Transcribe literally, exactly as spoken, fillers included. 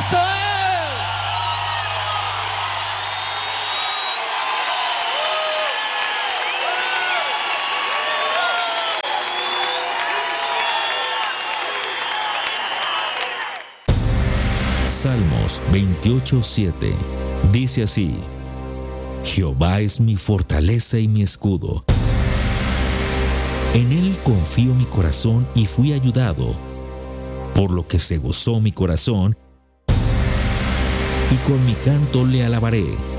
¡Eso es! Salmos veintiocho, siete. Dice así: Jehová es mi fortaleza y mi escudo. En él confío mi corazón y fui ayudado, por lo que se gozó mi corazón, y con mi canto le alabaré.